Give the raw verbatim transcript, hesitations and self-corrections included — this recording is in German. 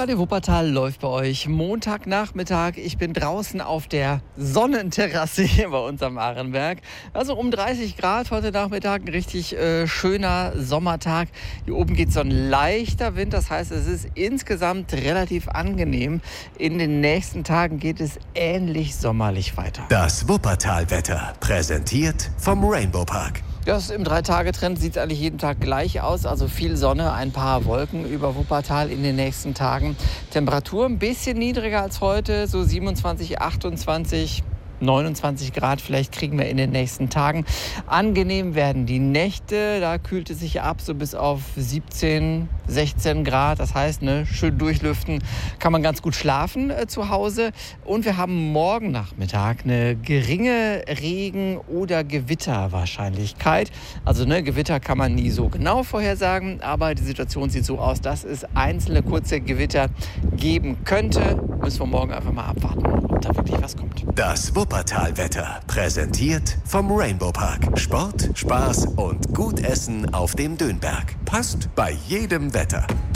Radio Wuppertal läuft bei euch Montagnachmittag. Ich bin draußen auf der Sonnenterrasse hier bei uns am Arenberg. Also um dreißig Grad heute Nachmittag, ein richtig äh, schöner Sommertag. Hier oben geht so ein leichter Wind, das heißt, es ist insgesamt relativ angenehm. In den nächsten Tagen geht es ähnlich sommerlich weiter. Das Wuppertal-Wetter, präsentiert vom Rainbow Park. Das im Drei-Tage-Trend sieht eigentlich jeden Tag gleich aus. Also viel Sonne, ein paar Wolken über Wuppertal in den nächsten Tagen. Temperatur ein bisschen niedriger als heute, so siebenundzwanzig, achtundzwanzig, neunundzwanzig Grad vielleicht kriegen wir in den nächsten Tagen. Angenehm werden die Nächte, da kühlt es sich ab so bis auf siebzehn, sechzehn Grad. Das heißt, ne, schön durchlüften, kann man ganz gut schlafen äh, zu Hause. Und wir haben morgen Nachmittag eine geringe Regen- oder Gewitterwahrscheinlichkeit. Also ne, Gewitter kann man nie so genau vorhersagen, aber die Situation sieht so aus, dass es einzelne kurze Gewitter geben könnte. Müssen wir morgen einfach mal abwarten, ob da wirklich was kommt. Das Wuppertal-Wetter, präsentiert vom Rainbow Park. Sport, Spaß und gut Essen auf dem Dönberg. Passt bei jedem Wetter.